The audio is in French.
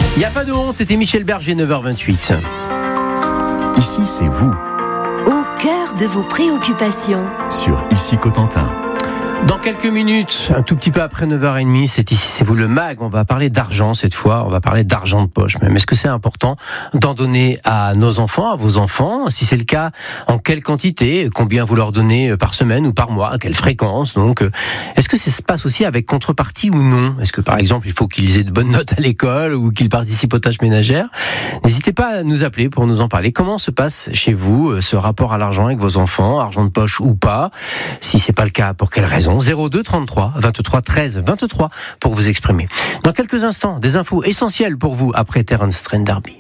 Il n'y a pas de honte, c'était Michel Berger, 9h28. Ici, c'est vous. Au cœur de vos préoccupations. Sur Ici Cotentin. Dans quelques minutes, un tout petit peu après 9h30, c'est Ici, c'est vous le MAG. On va parler d'argent cette fois, on va parler d'argent de poche. Même est-ce que c'est important d'en donner à nos enfants, à vos enfants? Si c'est le cas, en quelle quantité? Combien vous leur donnez par semaine ou par mois? À quelle fréquence? Donc, est-ce que ça se passe aussi avec contrepartie ou non? Est-ce que par exemple, il faut qu'ils aient de bonnes notes à l'école ou qu'ils participent aux tâches ménagères? N'hésitez pas à nous appeler pour nous en parler. Comment se passe chez vous ce rapport à l'argent avec vos enfants, argent de poche ou pas? Si c'est pas le cas, pour quelles raisons? 02 33 23 13 23 pour vous exprimer. Dans quelques instants, des infos essentielles pour vous après Terence Trent D'Arby.